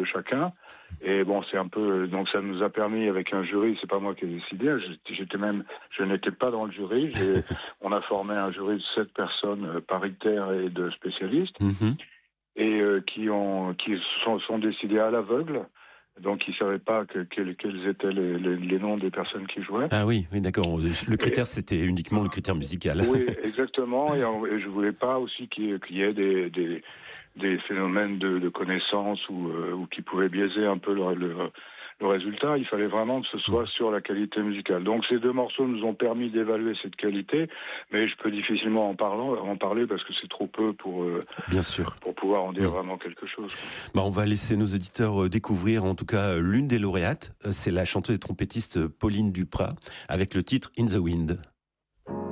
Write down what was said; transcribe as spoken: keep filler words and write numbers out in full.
chacun. Et bon, c'est un peu, donc ça nous a permis avec un jury, c'est pas moi qui ai décidé, j'étais même, je n'étais pas dans le jury, j'ai, on a formé un jury de sept personnes euh, paritaires et de spécialistes, Mm-hmm. et euh, qui ont, qui sont, sont décidés à l'aveugle. Donc ils savaient pas que, quels, quels étaient les, les, les noms des personnes qui jouaient. Ah oui, oui, d'accord. Le critère, Et, c'était uniquement le critère musical. Oui, exactement. Et, et je voulais pas aussi qu'il y ait, qu'il y ait des, des des phénomènes de, de connaissance ou, euh, ou qui pouvaient biaiser un peu le, le, le résultat. Il fallait vraiment que ce soit sur la qualité musicale. Donc ces deux morceaux nous ont permis d'évaluer cette qualité, mais je peux difficilement en, parlant, en parler parce que c'est trop peu pour, euh, Bien sûr. pour pouvoir en dire mmh. vraiment quelque chose. Bah, on va laisser nos auditeurs découvrir en tout cas l'une des lauréates. C'est la chanteuse et trompettiste Pauline Duprat avec le titre In the Wind.